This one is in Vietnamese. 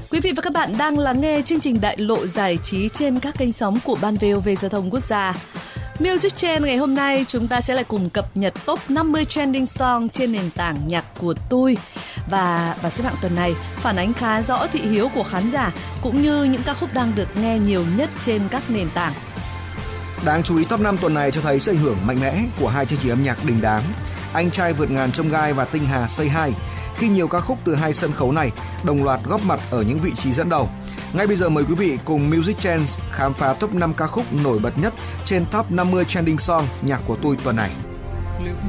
Quý vị và các bạn đang lắng nghe chương trình Đại lộ giải trí trên các kênh sóng của Ban VOV Giao thông Quốc gia. Music Trend ngày hôm nay chúng ta sẽ lại cùng cập nhật top 50 trending song trên nền tảng nhạc của tôi. Và xếp hạng tuần này phản ánh khá rõ thị hiếu của khán giả cũng như những ca khúc đang được nghe nhiều nhất trên các nền tảng. Đáng chú ý top 5 tuần này cho thấy sự ảnh hưởng mạnh mẽ của hai chương trình âm nhạc đình đám Anh Trai Vượt Ngàn Chông Gai và Tinh Hà Say Hi, khi nhiều ca khúc từ hai sân khấu này đồng loạt góp mặt ở những vị trí dẫn đầu. Ngay bây giờ mời quý vị cùng Music Trends khám phá top 5 ca khúc nổi bật nhất trên top 50 trending song nhạc của tôi tuần này.